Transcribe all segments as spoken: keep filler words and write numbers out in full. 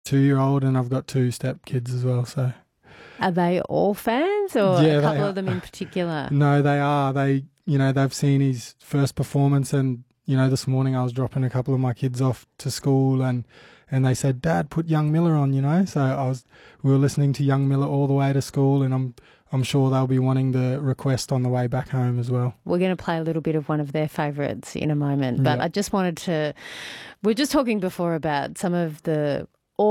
two-year-old and I've got two step-kids as well. So are they all fans, or yeah, a couple are. of them in particular? No, they are. They, you know, they've seen his first performance, and you know, this morning I was dropping a couple of my kids off to school, and and they said, "Dad, put Young Miller on." You know, so I was we were listening to Young Miller all the way to school, and I'm I'm sure they'll be wanting the request on the way back home as well. We're going to play a little bit of one of their favourites in a moment, but yeah. I just wanted to. We were just talking before about some of the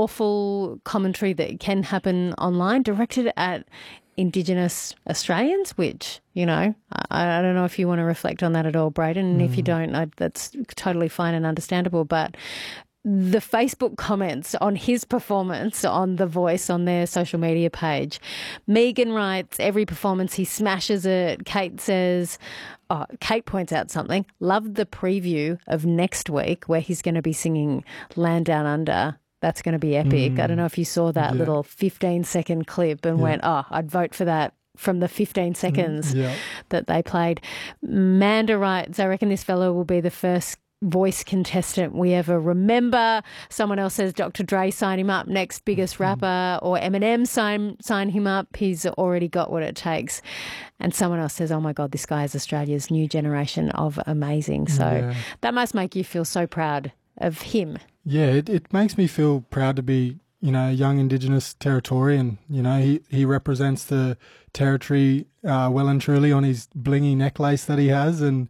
awful commentary that can happen online directed at Indigenous Australians, which, you know, I, I don't know if you want to reflect on that at all, Braden, and mm. if you don't, I, that's totally fine and understandable, but the Facebook comments on his performance on The Voice on their social media page. Megan writes, every performance he smashes it. Kate says, oh, Kate points out something, loved the preview of next week where he's going to be singing Land Down Under. That's going to be epic. Mm. I don't know if you saw that yeah. little fifteen second clip and yeah. went, oh, I'd vote for that from the fifteen seconds yeah. that they played. Manda writes, I reckon this fellow will be the first Voice contestant we ever remember. Someone else says Doctor Dre sign him up, next biggest rapper, or Eminem sign sign him up. He's already got what it takes. And someone else says, oh my God, this guy is Australia's new generation of amazing. So yeah. that must make you feel so proud of him. Yeah, it, it makes me feel proud to be, you know, a young Indigenous Territorian. You know, he, he represents the territory uh, well and truly on his blingy necklace that he has, and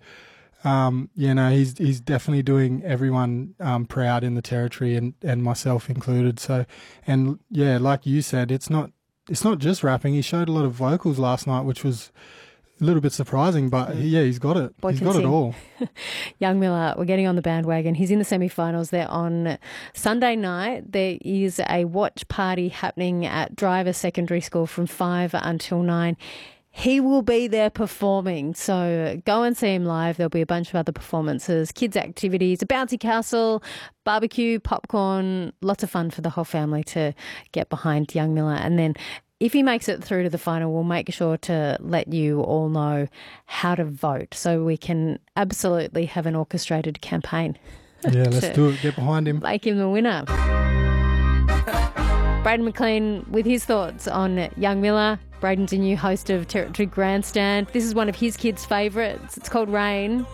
Um, you know, he's he's definitely doing everyone um, proud in the territory, and, and myself included. So, and yeah, like you said, it's not it's not just rapping. He showed a lot of vocals last night, which was a little bit surprising, but yeah, he's got it. Boy he's can got sing. it all. Young Miller, we're getting on the bandwagon. He's in the semi-finals. They're on Sunday night. There is a watch party happening at Driver Secondary School from five until nine. He will be there performing, so go and see him live. There'll be a bunch of other performances, kids' activities, a bouncy castle, barbecue, popcorn, lots of fun for the whole family to get behind Young Miller. And then if he makes it through to the final, we'll make sure to let you all know how to vote so we can absolutely have an orchestrated campaign. Yeah, let's do it. Get behind him. Make him the winner. Braden McLean with his thoughts on Young Miller. Braden's a new host of Territory Grandstand. This is one of his kids' favourites. It's called Rain.